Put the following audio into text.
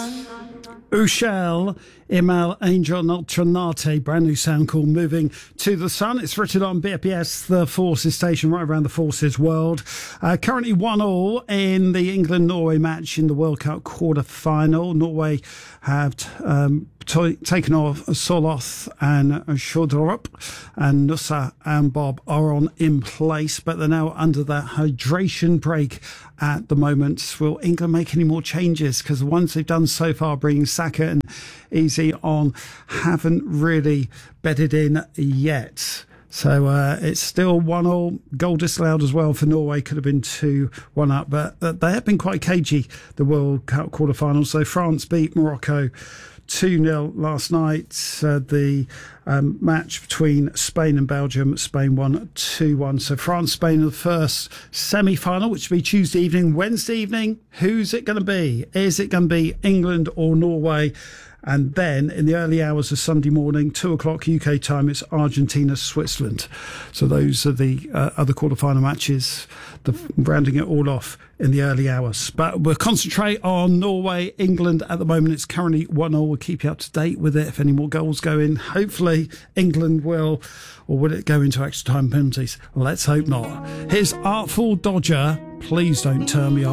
Ushel, Imal Angel Notranate, brand new sound called Moving to the Sun. It's written on BPS, the Forces station right around the Forces world. Currently 1-1 in the England-Norway match in the World Cup quarter-final. Norway have taken off Soloth and Shodrup, and Nusa and Bob are on in place, but they're now under that hydration break at the moment. Will England make any more changes? Because the ones they've done so far, bringing Saka and Easy on, haven't really bedded in yet. So it's still 1-1. Goal disallowed as well for Norway. Could have been 2-1 up, but they have been quite cagey, the World Cup quarterfinals. So France beat Morocco 2-0 last night. The match between Spain and Belgium, Spain won 2-1. So France, Spain in the first semi-final, which will be Tuesday evening. Wednesday evening, who's it going to be? Is it going to be England or Norway? And then in the early hours of Sunday morning, 2:00 UK time, it's Argentina, Switzerland. So those are the other quarterfinal matches, rounding it all off in the early hours. But we'll concentrate on Norway, England at the moment. It's currently 1-0. We'll keep you up to date with it. If any more goals go in, hopefully England will, or will it go into extra time penalties? Let's hope not. Here's Artful Dodger, Please Don't Turn Me On.